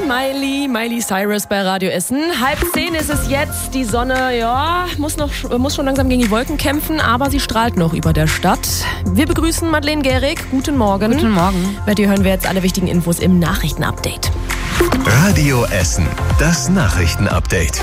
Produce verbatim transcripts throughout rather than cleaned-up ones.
Miley, Miley Cyrus bei Radio Essen. Halb zehn ist es jetzt. Die Sonne, ja, muss, noch, muss schon langsam gegen die Wolken kämpfen, aber sie strahlt noch über der Stadt. Wir begrüßen Madeleine Gehrig. Guten Morgen. Guten Morgen. Bei dir hören wir jetzt alle wichtigen Infos im Nachrichtenupdate. Radio Essen, das Nachrichtenupdate.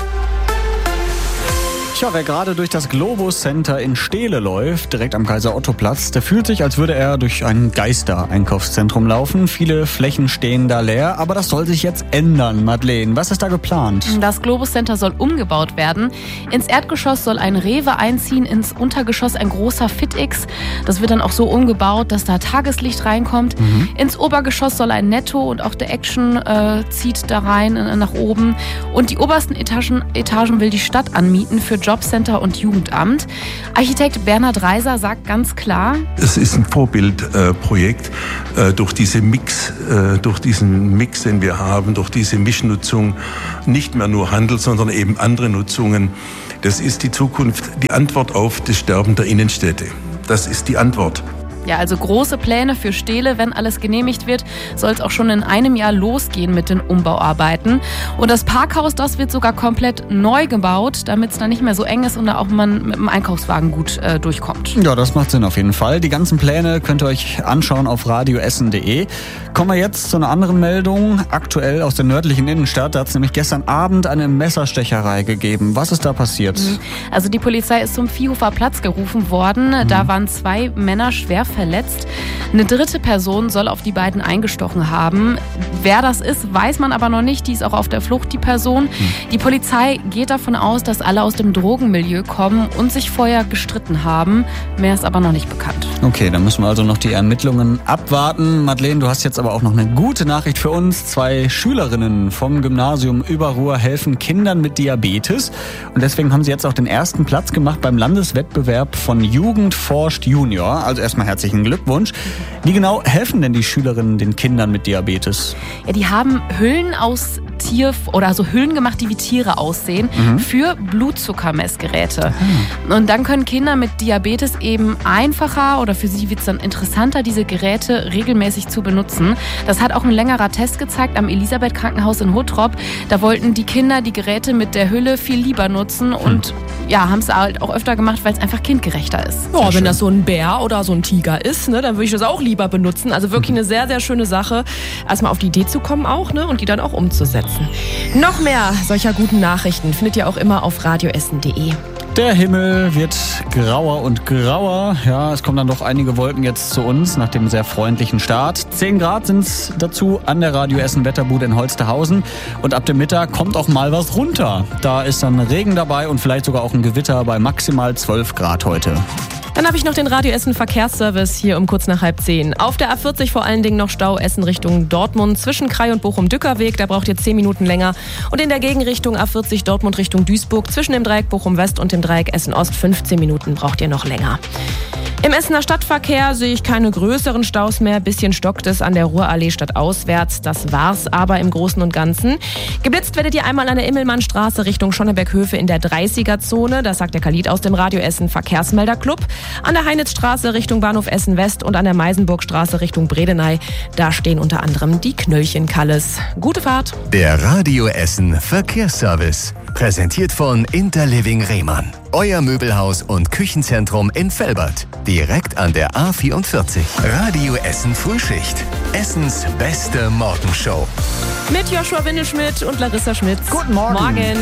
Tja, wer gerade durch das Globus Center in Steele läuft, direkt am Kaiser-Otto-Platz, der fühlt sich, als würde er durch ein Geister-Einkaufszentrum laufen. Viele Flächen stehen da leer, aber das soll sich jetzt ändern. Madeleine, was ist da geplant? Das Globus Center soll umgebaut werden. Ins Erdgeschoss soll ein Rewe einziehen, ins Untergeschoss ein großer FitX. Das wird dann auch so umgebaut, dass da Tageslicht reinkommt. Mhm. Ins Obergeschoss soll ein Netto und auch der Action äh, zieht da rein äh, nach oben. Und die obersten Etagen, Etagen will die Stadt anmieten für Jobcenter und Jugendamt. Architekt Bernhard Reiser sagt ganz klar: Es ist ein Vorbildprojekt äh, durch diese Mix, äh, durch diesen Mix, den wir haben, durch diese Mischnutzung, nicht mehr nur Handel, sondern eben andere Nutzungen. Das ist die Zukunft, die Antwort auf das Sterben der Innenstädte. Das ist die Antwort. Ja, also große Pläne für Steele. Wenn alles genehmigt wird, soll es auch schon in einem Jahr losgehen mit den Umbauarbeiten. Und das Parkhaus, das wird sogar komplett neu gebaut, damit es da nicht mehr so eng ist und da auch man mit dem Einkaufswagen gut äh, durchkommt. Ja, das macht Sinn auf jeden Fall. Die ganzen Pläne könnt ihr euch anschauen auf radio essen punkt de. Kommen wir jetzt zu einer anderen Meldung. Aktuell aus der nördlichen Innenstadt. Da hat es nämlich gestern Abend eine Messerstecherei gegeben. Was ist da passiert? Also die Polizei ist zum Viehhofer Platz gerufen worden. Mhm. Da waren zwei Männer schwer verletzt. Eine dritte Person soll auf die beiden eingestochen haben. Wer das ist, weiß man aber noch nicht. Die ist auch auf der Flucht, die Person. Mhm. Die Polizei geht davon aus, dass alle aus dem Drogenmilieu kommen und sich vorher gestritten haben. Mehr ist aber noch nicht bekannt. Okay, dann müssen wir also noch die Ermittlungen abwarten. Madeleine, du hast jetzt aber auch noch eine gute Nachricht für uns. Zwei Schülerinnen vom Gymnasium Überruhr helfen Kindern mit Diabetes. Und deswegen haben sie jetzt auch den ersten Platz gemacht beim Landeswettbewerb von Jugend forscht Junior. Also erstmal herzlichen Glückwunsch. Wie genau helfen denn die Schülerinnen den Kindern mit Diabetes? Ja, die haben Hüllen aus Tier oder also Hüllen gemacht, die wie Tiere aussehen, mhm. für Blutzuckermessgeräte. Mhm. Und dann können Kinder mit Diabetes eben einfacher oder für sie wird es dann interessanter, diese Geräte regelmäßig zu benutzen. Das hat auch ein längerer Test gezeigt am Elisabeth-Krankenhaus in Hottrop. Da wollten die Kinder die Geräte mit der Hülle viel lieber nutzen und mhm. ja, haben es halt auch öfter gemacht, weil es einfach kindgerechter ist. Ja, wenn das so ein Bär oder so ein Tiger ist, ne, dann würde ich das auch lieber benutzen. Also wirklich eine sehr, sehr schöne Sache, erstmal auf die Idee zu kommen auch, ne, und die dann auch umzusetzen. Noch mehr solcher guten Nachrichten findet ihr auch immer auf radio essen punkt de. Der Himmel wird grauer und grauer. Ja, es kommen dann doch einige Wolken jetzt zu uns nach dem sehr freundlichen Start. zehn Grad sind es dazu an der Radio Essen Wetterbude in Holsterhausen. Und ab dem Mittag kommt auch mal was runter. Da ist dann Regen dabei und vielleicht sogar auch ein Gewitter bei maximal zwölf Grad heute. Dann habe ich noch den Radio Essen Verkehrsservice hier um kurz nach halb zehn. Auf der A vierzig vor allen Dingen noch Stau Essen Richtung Dortmund zwischen Krai und Bochum-Dückerweg. Da braucht ihr zehn Minuten länger. Und in der Gegenrichtung A vierzig Dortmund Richtung Duisburg zwischen dem Dreieck Bochum-West und dem Dreieck Essen-Ost fünfzehn Minuten braucht ihr noch länger. Im Essener Stadtverkehr sehe ich keine größeren Staus mehr. Bisschen stockt es an der Ruhrallee stadtauswärts. Das war's aber im Großen und Ganzen. Geblitzt werdet ihr einmal an der Immelmannstraße Richtung Schonneberg-Höfe in der dreißiger-Zone. Das sagt der Khalid aus dem Radio Essen Verkehrsmelderclub. An der Heinitzstraße Richtung Bahnhof Essen West und an der Meisenburgstraße Richtung Bredeney. Da stehen unter anderem die Knöllchen-Kalles. Gute Fahrt. Der Radio Essen Verkehrsservice. Präsentiert von Interliving Rehmann. Euer Möbelhaus und Küchenzentrum in Velbert. Direkt an der A vierundvierzig. Radio Essen Frühschicht. Essens beste Morgenshow. Mit Joshua Winneschmidt und Larissa Schmitz. Guten Morgen. Morgen.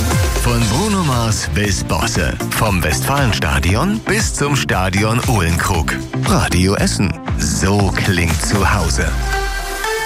Von Bruno Mars bis Bosse. Vom Westfalenstadion bis zum Stadion Uhlenkrug. Radio Essen. So klingt zu Hause.